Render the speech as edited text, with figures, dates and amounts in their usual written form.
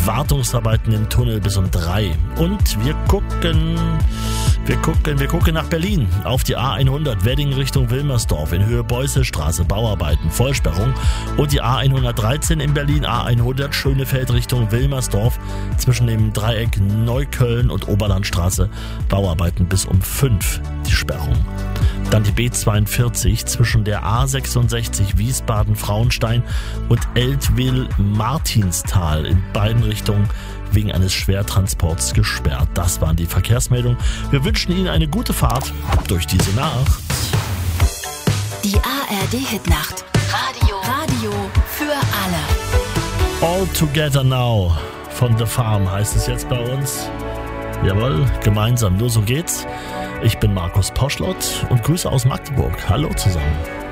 Wartungsarbeiten im Tunnel bis um 3. Und wir gucken nach Berlin. Auf die A100 Wedding Richtung Wilmersdorf in Höhe Beusselstraße, Bauarbeiten, Vollsperrung. Und die A113 in Berlin, A100 Schönefeld Richtung Wilmersdorf zwischen dem Dreieck Neukölln und Oberlandstraße, Bauarbeiten bis um 5 die Sperrung. Dann die B42 zwischen der A66 Wiesbaden-Frauenstein und Eltville-Martinstal in beiden Richtungen wegen eines Schwertransports gesperrt. Das waren die Verkehrsmeldungen. Wir wünschen Ihnen eine gute Fahrt durch diese Nacht. Die ARD-Hitnacht. Radio für alle. All Together Now von The Farm heißt es jetzt bei uns. Jawohl, gemeinsam, nur so geht's. Ich bin Markus Poschlott und Grüße aus Magdeburg. Hallo zusammen.